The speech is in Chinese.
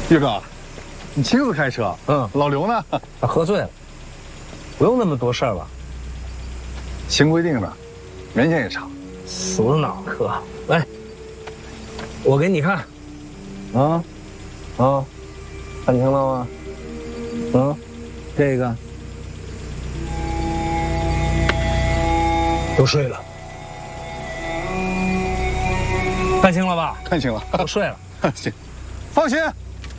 岳哥，你亲自开车？老刘呢？ 他喝醉了，不用那么多事儿吧？ 行规定的，人家也查。 死脑壳！来，我给你看。看清了吗？这个都睡了，看清了吧？ 看清了， 都睡了。 行，放心。